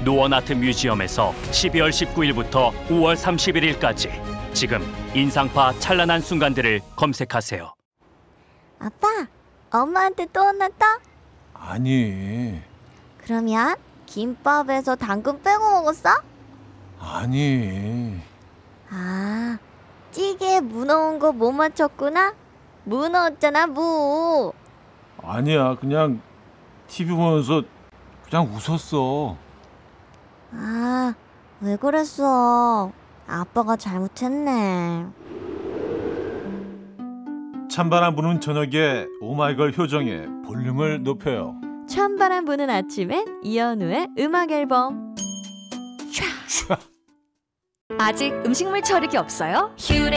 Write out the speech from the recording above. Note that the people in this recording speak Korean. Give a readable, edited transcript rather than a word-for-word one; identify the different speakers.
Speaker 1: 노원아트 뮤지엄에서 12월 19일부터 5월 31일까지 지금 인상파 찬란한 순간들을 검색하세요.
Speaker 2: 아빠, 엄마한테 또 혼났다?
Speaker 3: 아니.
Speaker 2: 그러면 김밥에서 당근 빼고 먹었어?
Speaker 3: 아니.
Speaker 2: 아, 찌개에 무 넣은 거 못 맞췄구나? 무 넣었잖아, 무.
Speaker 3: 아니야. 그냥 TV 보면서 그냥 웃었어.
Speaker 2: 아, 왜 그랬어? 아빠가 잘못했네.
Speaker 4: 찬바람 부는 저녁에 오마이걸 효정의 볼륨을 높여요.
Speaker 5: 찬바람 부는 아침엔 이현우의 음악 앨범. 아직 음식물 처리기 없어요?